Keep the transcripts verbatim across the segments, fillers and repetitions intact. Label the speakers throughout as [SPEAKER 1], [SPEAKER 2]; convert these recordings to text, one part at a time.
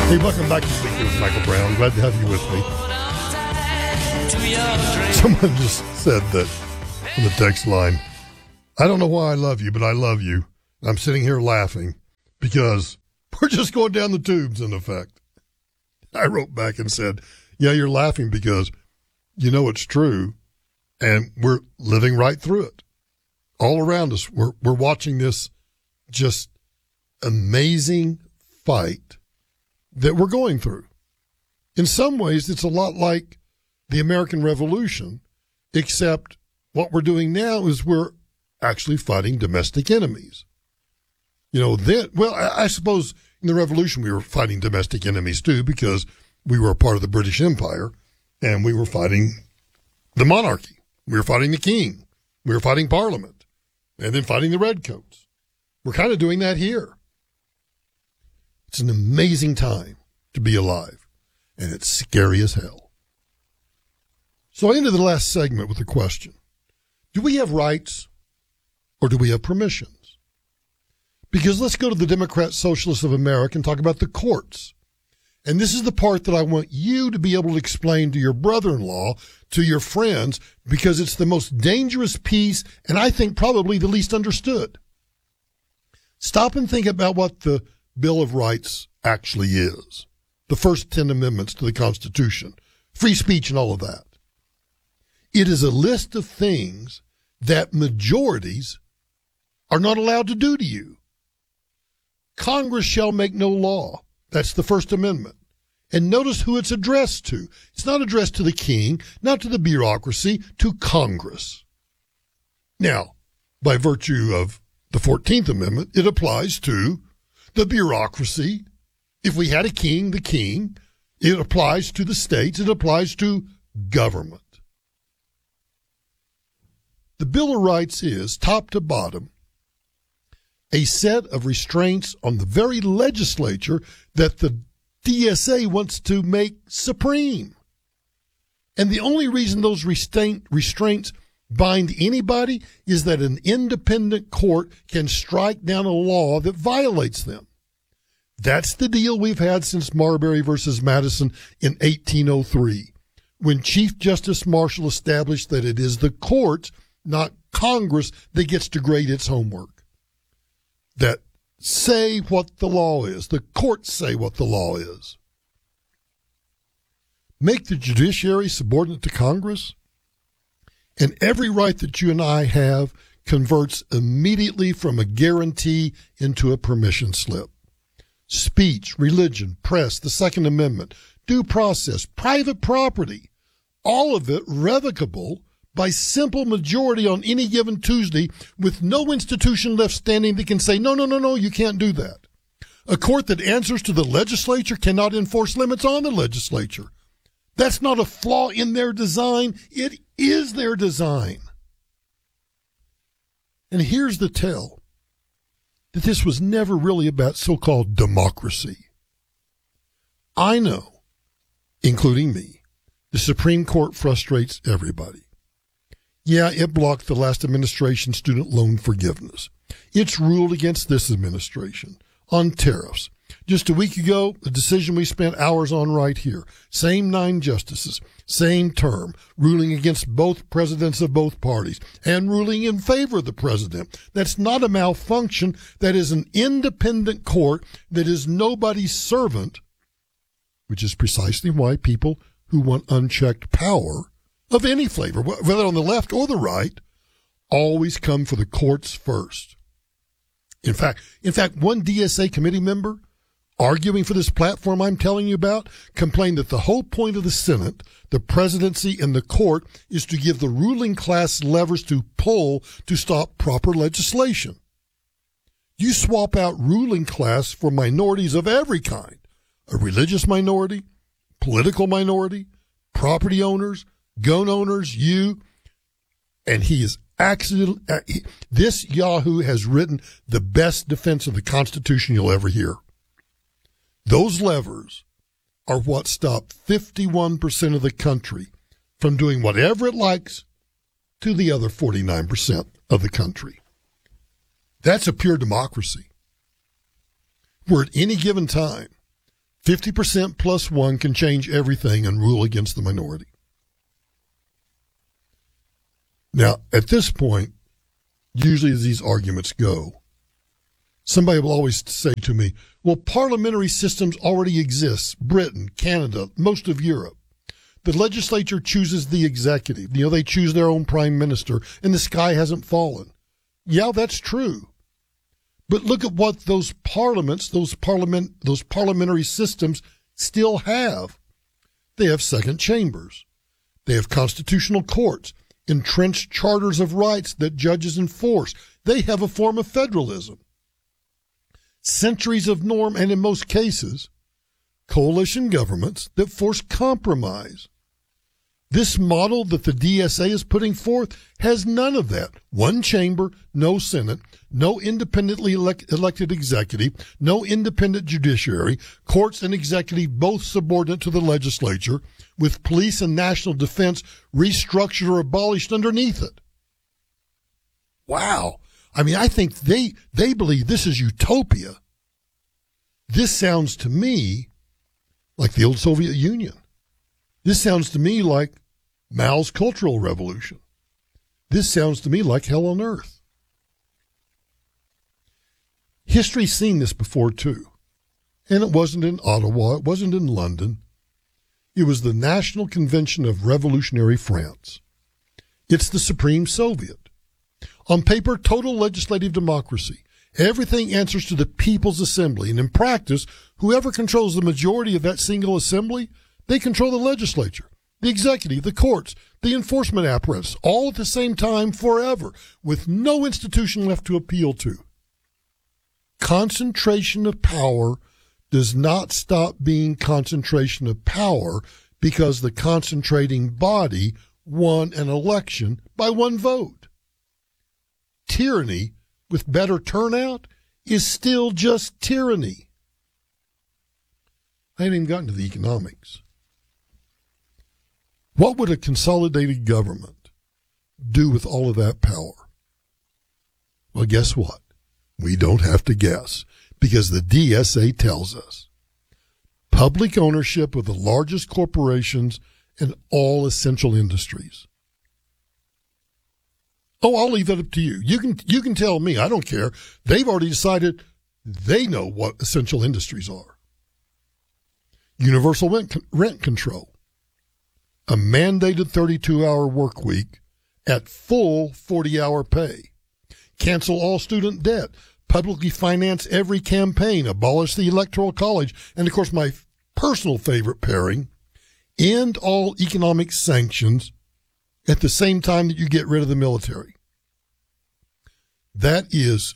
[SPEAKER 1] Hey, welcome back to Speaking with Michael Brown. Glad to have you with me. Someone just said that on the text line, I don't know why I love you, but I love you. I'm sitting here laughing because we're just going down the tubes, in effect. I wrote back and said, yeah, you're laughing because you know it's true, and we're living right through it. All around us, we're we're watching this just amazing fight that we're going through. In some ways, it's a lot like the American Revolution, except what we're doing now is we're actually fighting domestic enemies. You know, then, well, I, I suppose in the Revolution we were fighting domestic enemies too, because we were a part of the British Empire and we were fighting the monarchy. We were fighting the king. We were fighting Parliament and then fighting the redcoats. We're kind of doing that here. It's an amazing time to be alive, and it's scary as hell. So I ended the last segment with a question. Do we have rights or do we have permissions? Because let's go to the Democrat Socialists of America and talk about the courts. And this is the part that I want you to be able to explain to your brother-in-law, to your friends, because it's the most dangerous piece and I think probably the least understood. Stop and think about what the Bill of Rights actually is. The first ten amendments to the Constitution, free speech and all of that. It is a list of things that majorities are not allowed to do to you. Congress shall make no law. That's the First Amendment. And notice who it's addressed to. It's not addressed to the king, not to the bureaucracy, to Congress. Now, by virtue of the fourteenth Amendment, it applies to the bureaucracy. If we had a king, the king. It applies to the states. It applies to government. The Bill of Rights is, top to bottom, a set of restraints on the very legislature that the D S A wants to make supreme. And the only reason those restraint, restraints bind anybody is that an independent court can strike down a law that violates them. That's the deal we've had since Marbury versus Madison in eighteen oh three, when Chief Justice Marshall established that it is the court, not Congress, that gets to grade its homework. That say what the law is. The courts say what the law is. Make the judiciary subordinate to Congress, and every right that you and I have converts immediately from a guarantee into a permission slip. Speech, religion, press, the Second Amendment, due process, private property, all of it revocable by simple majority on any given Tuesday, with no institution left standing that can say, no, no, no, no, you can't do that. A court that answers to the legislature cannot enforce limits on the legislature. That's not a flaw in their design. It is their design. And here's the tell, that this was never really about so-called democracy. I know, including me, the Supreme Court frustrates everybody. Yeah, it blocked the last administration's student loan forgiveness. It's ruled against this administration on tariffs. Just a week ago, a decision we spent hours on right here. Same nine justices, same term, ruling against both presidents of both parties and ruling in favor of the president. That's not a malfunction. That is an independent court that is nobody's servant, which is precisely why people who want unchecked power of any flavor, whether on the left or the right, always come for the courts first. In fact, in fact, one D S A committee member arguing for this platform I'm telling you about complained that the whole point of the Senate, the presidency, and the court is to give the ruling class levers to pull to stop proper legislation. You swap out ruling class for minorities of every kind, a religious minority, political minority, property owners, gun owners, you, and he is actually, this Yahoo has written the best defense of the Constitution you'll ever hear. Those levers are what stop fifty-one percent of the country from doing whatever it likes to the other forty-nine percent of the country. That's a pure democracy, where at any given time, fifty percent plus one can change everything and rule against the minority. Now, at this point, usually as these arguments go, somebody will always say to me, well, parliamentary systems already exist. Britain, Canada, most of Europe. The legislature chooses the executive. You know, they choose their own prime minister, and the sky hasn't fallen. Yeah, that's true. But look at what those parliaments, those parliament, those parliamentary systems still have. They have second chambers. They have constitutional courts, entrenched charters of rights that judges enforce. They have a form of federalism. Centuries of norm, and in most cases, coalition governments that force compromise. This model that the D S A is putting forth has none of that. One chamber, no Senate, no independently elect- elected executive, no independent judiciary, courts and executive both subordinate to the legislature, with police and national defense restructured or abolished underneath it. Wow. I mean, I think they, they believe this is utopia. This sounds to me like the old Soviet Union. This sounds to me like Mao's Cultural Revolution. This sounds to me like hell on earth. History's seen this before, too. And it wasn't in Ottawa. It wasn't in London. It was the National Convention of Revolutionary France. It's the Supreme Soviet. On paper, total legislative democracy. Everything answers to the People's Assembly. And in practice, whoever controls the majority of that single assembly, they control the legislature, the executive, the courts, the enforcement apparatus, all at the same time forever, with no institution left to appeal to. Concentration of power does not stop being concentration of power because the concentrating body won an election by one vote. Tyranny with better turnout is still just tyranny. I ain't even gotten to the economics. What would a consolidated government do with all of that power? Well, guess what? We don't have to guess because the D S A tells us. Public ownership of the largest corporations and all essential industries. Oh, I'll leave that up to you. You can you can tell me. I don't care. They've already decided they know what essential industries are. Universal rent, rent control. A mandated thirty-two hour work week at full forty hour pay. Cancel all student debt. Publicly finance every campaign. Abolish the Electoral College. And, of course, my personal favorite pairing, end all economic sanctions at the same time that you get rid of the military. That is,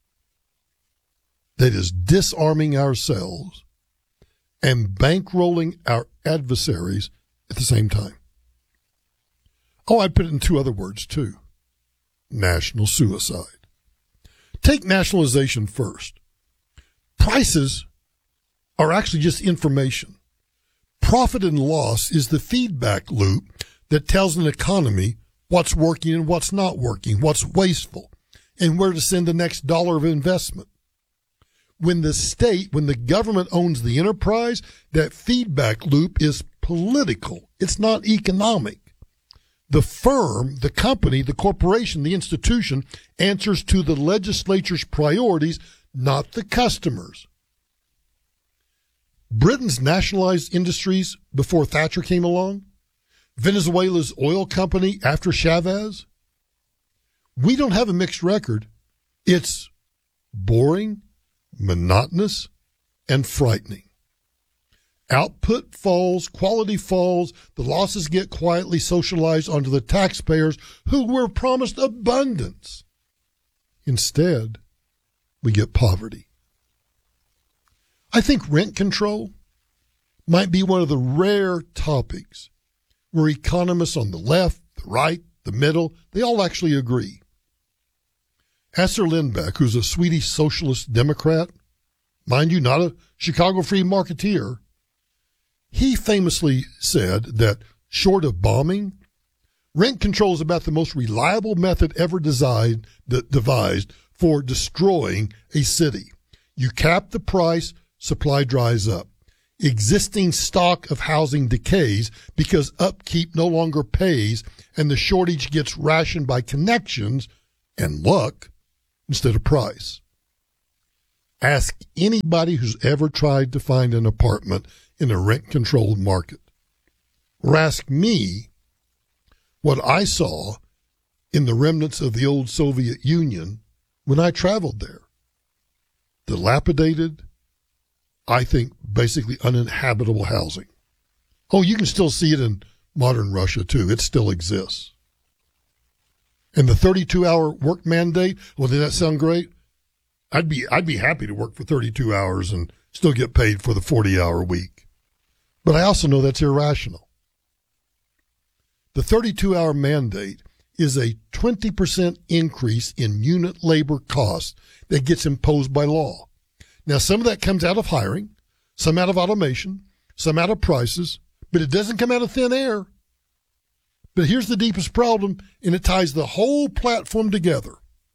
[SPEAKER 1] that is disarming ourselves and bankrolling our adversaries at the same time. Oh, I put it in two other words, too. National suicide. Take nationalization first. Prices are actually just information. Profit and loss is the feedback loop that tells an economy what's working and what's not working, what's wasteful, and where to send the next dollar of investment. When the state, when the government owns the enterprise, that feedback loop is political. It's not economic. The firm, the company, the corporation, the institution answers to the legislature's priorities, not the customers. Britain's nationalized industries before Thatcher came along, Venezuela's oil company after Chavez. We don't have a mixed record. It's boring, monotonous, and frightening. Output falls, quality falls, the losses get quietly socialized onto the taxpayers who were promised abundance. Instead, we get poverty. I think rent control might be one of the rare topics where economists on the left, the right, the middle, they all actually agree. Asser Lindbeck, who's a Swedish socialist Democrat, mind you, not a Chicago free marketeer, he famously said that short of bombing, rent control is about the most reliable method ever designed, devised for destroying a city. You cap the price, supply dries up. Existing stock of housing decays because upkeep no longer pays and the shortage gets rationed by connections and luck instead of price. Ask anybody who's ever tried to find an apartment in a rent-controlled market. Or ask me what I saw in the remnants of the old Soviet Union when I traveled there. Dilapidated, I think basically uninhabitable housing. Oh, you can still see it in modern Russia too. It still exists. And the thirty-two hour work mandate, well, did that sound great? I'd be, I'd be happy to work for thirty-two hours and still get paid for the forty hour week. But I also know that's irrational. The thirty-two hour mandate is a twenty percent increase in unit labor costs that gets imposed by law. Now, some of that comes out of hiring, some out of automation, some out of prices, but it doesn't come out of thin air. But here's the deepest problem, and it ties the whole platform together.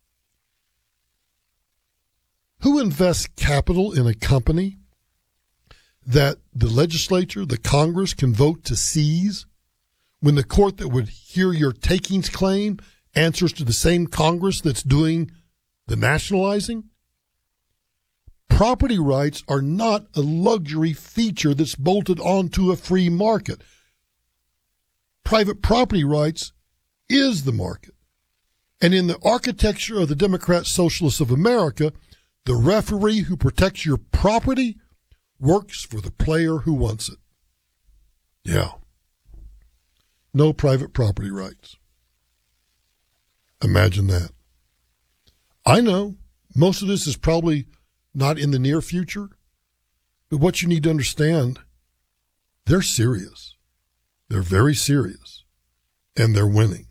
[SPEAKER 1] Who invests capital in a company that the legislature, the Congress, can vote to seize when the court that would hear your takings claim answers to the same Congress that's doing the nationalizing? Property rights are not a luxury feature that's bolted onto a free market. Private property rights is the market. And in the architecture of the Democrat Socialists of America, the referee who protects your property works for the player who wants it. Yeah. No private property rights. Imagine that. I know most of this is probably not in the near future, but what you need to understand, they're serious. They're very serious, and they're winning.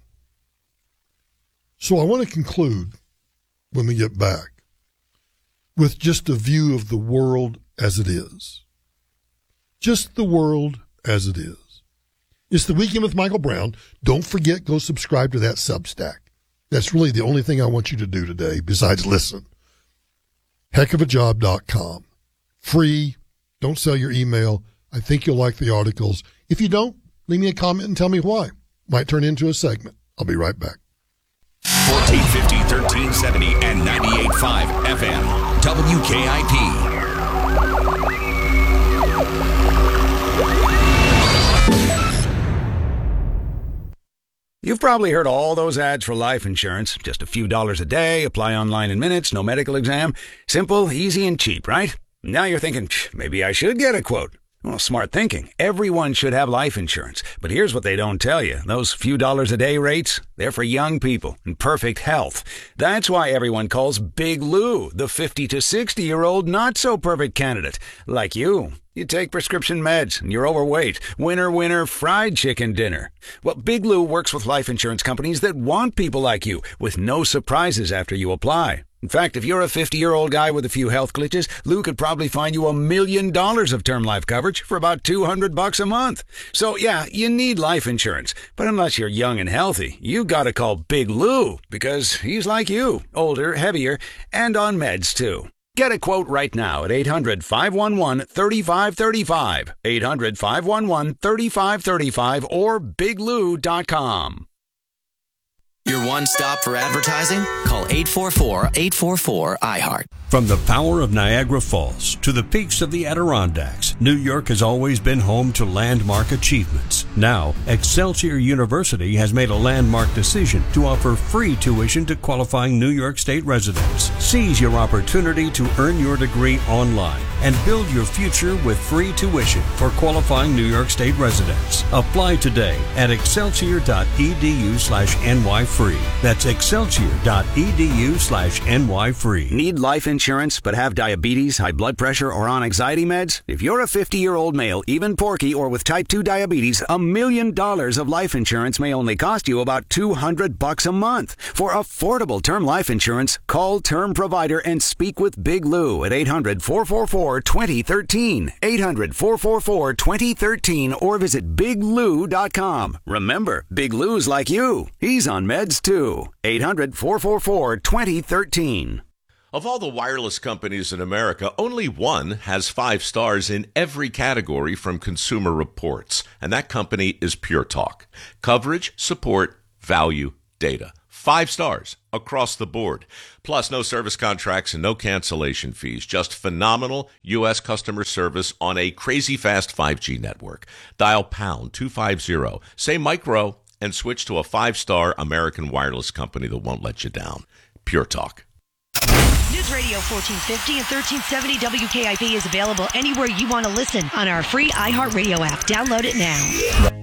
[SPEAKER 1] So I want to conclude when we get back with just a view of the world as it is. Just the world as it is. It's the Weekend with Michael Brown. Don't forget, go subscribe to that Substack. That's really the only thing I want you to do today besides listen. heck of a job dot com. Free. Don't sell your email. I think you'll like the articles. If you don't, leave me a comment and tell me why. Might turn into a segment. I'll be right back.
[SPEAKER 2] fourteen fifty, thirteen seventy, and ninety-eight point five F M. W K I P.
[SPEAKER 3] You've probably heard all those ads for life insurance. Just a few dollars a day, apply online in minutes, no medical exam. Simple, easy, and cheap, right? Now you're thinking, maybe I should get a quote. Well, smart thinking. Everyone should have life insurance. But here's what they don't tell you. Those few dollars a day rates, they're for young people in perfect health. That's why everyone calls Big Lou the fifty to sixty-year-old not-so-perfect candidate. Like you. You take prescription meds and you're overweight. Winner, winner, fried chicken dinner. Well, Big Lou works with life insurance companies that want people like you with no surprises after you apply. In fact, if you're a fifty-year-old guy with a few health glitches, Lou could probably find you a million dollars of term life coverage for about two hundred bucks a month. So yeah, you need life insurance. But unless you're young and healthy, you gotta call Big Lou because he's like you, older, heavier, and on meds too. Get a quote right now at eight hundred, five one one, three five three five, eight hundred, five one one, three five three five, or big lou dot com.
[SPEAKER 4] Your one stop for advertising? Call eight four four, eight four four, I heart.
[SPEAKER 5] From the power of Niagara Falls to the peaks of the Adirondacks, New York has always been home to landmark achievements. Now, Excelsior University has made a landmark decision to offer free tuition to qualifying New York State residents. Seize your opportunity to earn your degree online and build your future with free tuition for qualifying New York State residents. Apply today at excelsior.edu slash ny free. That's excelsior.edu slash ny free.
[SPEAKER 3] Need life insurance but have diabetes, high blood pressure, or on anxiety meds? If you're a fifty-year-old male, even porky, or with type two diabetes, a million dollars of life insurance may only cost you about two hundred bucks a month. For affordable term life insurance, call Term Provider and speak with Big Lou at eight hundred, four four four, two zero one three, eight hundred, four four four, two zero one three, or visit big lou dot com. Remember, Big Lou's like you. He's on meds too. eight hundred, four four four, two zero one three.
[SPEAKER 6] Of all the wireless companies in America, only one has five stars in every category from Consumer Reports, and that company is Pure Talk. Coverage, support, value, data. Five stars across the board. Plus, no service contracts and no cancellation fees. Just phenomenal U S customer service on a crazy fast five G network. Dial pound two fifty, say micro, and switch to a five-star American wireless company that won't let you down. Pure Talk.
[SPEAKER 7] News Radio fourteen fifty and thirteen seventy W K I P is available anywhere you want to listen on our free iHeartRadio app. Download it now.